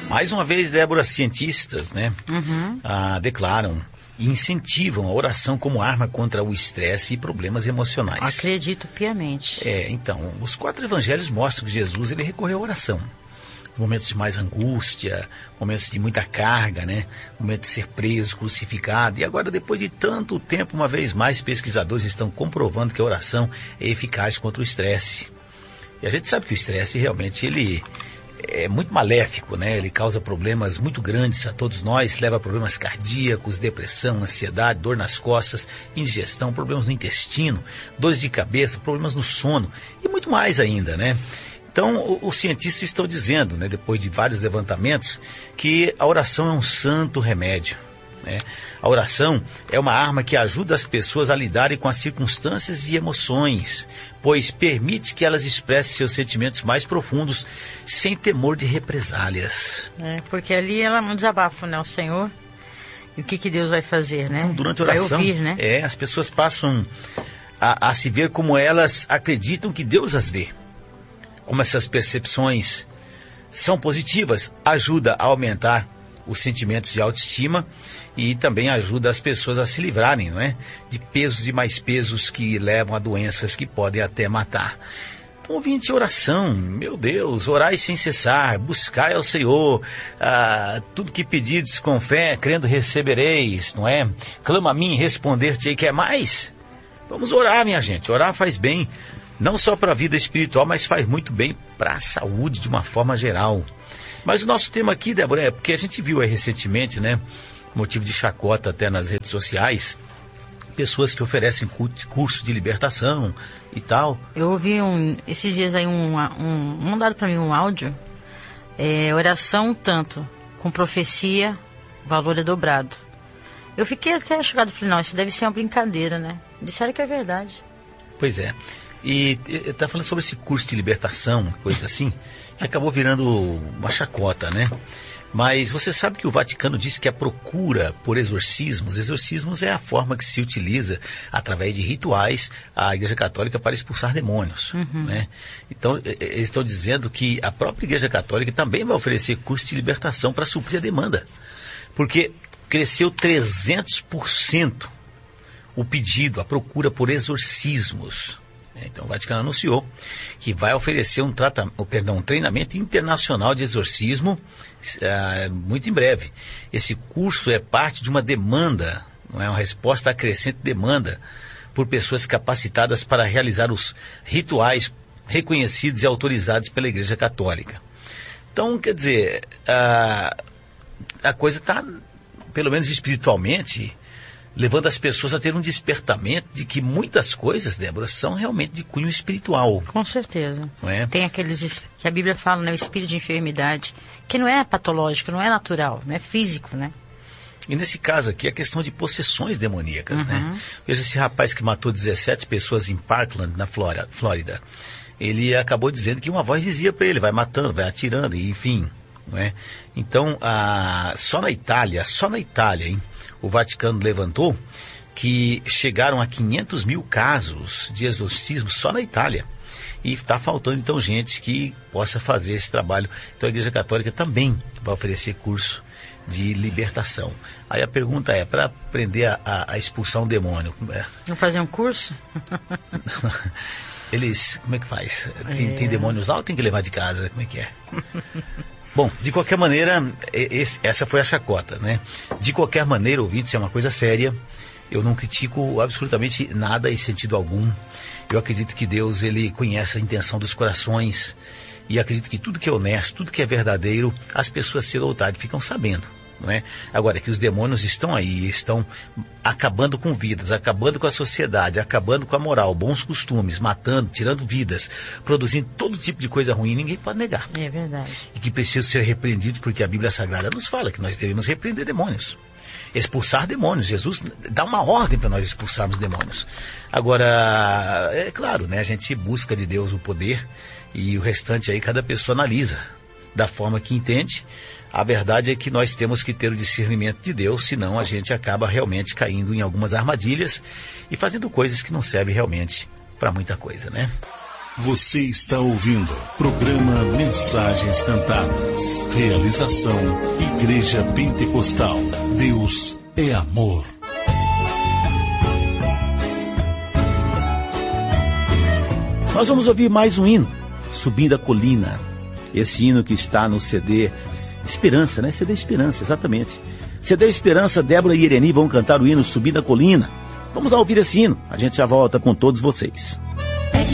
Mais uma vez, Débora, cientistas, né, declaram e incentivam a oração como arma contra o estresse e problemas emocionais. Acredito piamente. Então, os 4 evangelhos mostram que Jesus ele recorreu à oração. Momentos de mais angústia, momentos de muita carga, né? Momento de ser preso, crucificado. E agora, depois de tanto tempo, uma vez mais, pesquisadores estão comprovando que a oração é eficaz contra o estresse. E a gente sabe que o estresse realmente ele é muito maléfico, né? Ele causa problemas muito grandes a todos nós, leva a problemas cardíacos, depressão, ansiedade, dor nas costas, indigestão, problemas no intestino, dores de cabeça, problemas no sono e muito mais ainda, né? Então, os cientistas estão dizendo, né, depois de vários levantamentos, que a oração é um santo remédio, né? A oração é uma arma que ajuda as pessoas a lidarem com as circunstâncias e emoções, pois permite que elas expressem seus sentimentos mais profundos sem temor de represálias. Porque ali ela não desabafa, né, o Senhor, e o que Deus vai fazer, né? Então, durante a oração, vai ouvir, né? As pessoas passam a se ver como elas acreditam que Deus as vê. Como essas percepções são positivas, ajuda a aumentar os sentimentos de autoestima e também ajuda as pessoas a se livrarem, não é? De pesos e mais pesos que levam a doenças que podem até matar. Então, ouvinte, oração, meu Deus, orai sem cessar, buscai ao Senhor, tudo que pedides com fé, crendo recebereis, não é? Clama a mim, responder-te-ei, quer mais? Vamos orar, minha gente, orar faz bem. Não só para a vida espiritual, mas faz muito bem para a saúde de uma forma geral. Mas o nosso tema aqui, Débora, é porque a gente viu aí recentemente, né, motivo de chacota até nas redes sociais, pessoas que oferecem curso de libertação e tal. Eu ouvi esses dias aí mandado para mim um áudio, oração tanto, com profecia, valor é dobrado. Eu fiquei até chocado, falei, não, isso deve ser uma brincadeira, né? Disseram que é verdade. Pois é. E está falando sobre esse curso de libertação, coisa assim, que acabou virando uma chacota, né? Mas você sabe que o Vaticano disse que a procura por exorcismos é a forma que se utiliza através de rituais a Igreja Católica para expulsar demônios, né? Então, eles estão dizendo que a própria Igreja Católica também vai oferecer curso de libertação para suprir a demanda, porque cresceu 300% o pedido, a procura por exorcismos. Então o Vaticano anunciou que vai oferecer um treinamento internacional de exorcismo muito em breve. Esse curso é parte de uma demanda, não é uma resposta à crescente demanda por pessoas capacitadas para realizar os rituais reconhecidos e autorizados pela Igreja Católica. Então, quer dizer, a coisa está, pelo menos espiritualmente, levando as pessoas a ter um despertamento de que muitas coisas, Débora, são realmente de cunho espiritual. Com certeza. Não é? Tem aqueles que a Bíblia fala, né, o espírito de enfermidade, que não é patológico, não é natural, não é físico, né? E nesse caso aqui, a questão de possessões demoníacas, né? Veja esse rapaz que matou 17 pessoas em Parkland, na Flórida. Ele acabou dizendo que uma voz dizia para ele, vai matando, vai atirando, e enfim, não é? Então, só na Itália, hein? O Vaticano levantou que chegaram a 500 mil casos de exorcismo só na Itália. E está faltando, então, gente que possa fazer esse trabalho. Então, a Igreja Católica também vai oferecer curso de libertação. Aí a pergunta é, para aprender a expulsar um demônio... Vão fazer um curso? Eles, como é que faz? Tem demônios lá ou tem que levar de casa? Como é que é? Bom, de qualquer maneira, essa foi a chacota, né? De qualquer maneira, ouvintes, é uma coisa séria. Eu não critico absolutamente nada em sentido algum. Eu acredito que Deus, ele conhece a intenção dos corações. E acredito que tudo que é honesto, tudo que é verdadeiro, as pessoas cedo ou tarde ficam sabendo, não é? Agora, que os demônios estão aí, estão acabando com vidas, acabando com a sociedade, acabando com a moral, bons costumes, matando, tirando vidas, produzindo todo tipo de coisa ruim, ninguém pode negar. É verdade. E que precisam ser repreendidos, porque a Bíblia Sagrada nos fala que nós devemos repreender demônios. Expulsar demônios. Jesus dá uma ordem para nós expulsarmos demônios. Agora, é claro, né? A gente busca de Deus o poder e o restante aí cada pessoa analisa da forma que entende. A verdade é que nós temos que ter o discernimento de Deus, senão a gente acaba realmente caindo em algumas armadilhas e fazendo coisas que não servem realmente para muita coisa, né? Você está ouvindo programa Mensagens Cantadas. Realização Igreja Pentecostal. Deus é amor. Nós vamos ouvir mais um hino, Subindo a Colina. Esse hino que está no CD Esperança, né? CD Esperança, exatamente. CD Esperança, Débora e Ireni vão cantar o hino Subindo a Colina. Vamos lá ouvir esse hino. A gente já volta com todos vocês.